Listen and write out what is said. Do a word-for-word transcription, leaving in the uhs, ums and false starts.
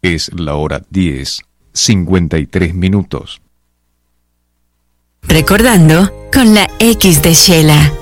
Es la hora diez, cincuenta y tres minutos. Recordando con la X de Shela.